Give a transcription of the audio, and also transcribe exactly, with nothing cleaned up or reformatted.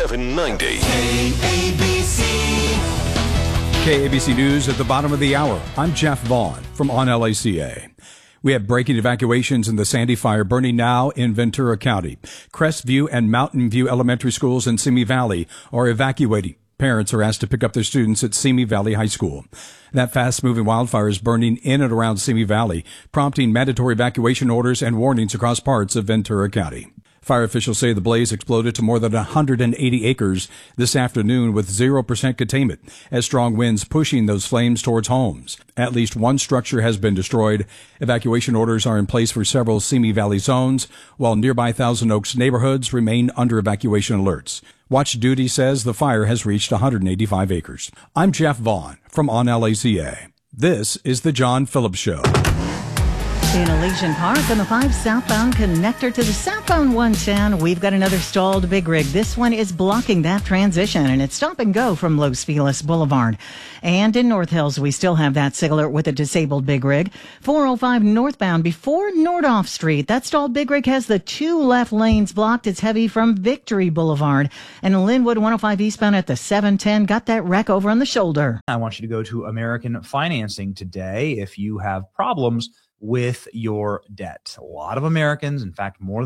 seven ninety. K A B C. K A B C News at the bottom of the hour. I'm Jeff Vaughn from On L A C A. We have breaking evacuations in the Sandy Fire burning now in Ventura County. Crestview and Mountain View elementary schools in Simi Valley are evacuating. Parents are asked to pick up their students at Simi Valley High School. That fast-moving wildfire is burning in and around Simi Valley, prompting mandatory evacuation orders and warnings across parts of Ventura County. Fire officials say the blaze exploded to more than one hundred eighty acres this afternoon with zero percent containment as strong winds pushing those flames towards homes. At least one structure has been destroyed. Evacuation orders are in place for several Simi Valley zones, while nearby Thousand Oaks neighborhoods remain under evacuation alerts. Watch Duty says the fire has reached one hundred eighty-five acres. I'm Jeff Vaughn from On L A C A. This is the John Phillips Show. In Elysian Park on the five southbound connector to the southbound one ten, we've got another stalled big rig. This one is blocking that transition, and it's stop and go from Los Feliz Boulevard. And in North Hills, we still have that signaler with a disabled big rig. four oh five northbound before Nordoff Street. That stalled big rig has the two left lanes blocked. It's heavy from Victory Boulevard. And in Linwood one oh five eastbound at the seven ten, got that wreck over on the shoulder. I want you to go to American Financing today if you have problems with your debt. A lot of Americans, in fact, more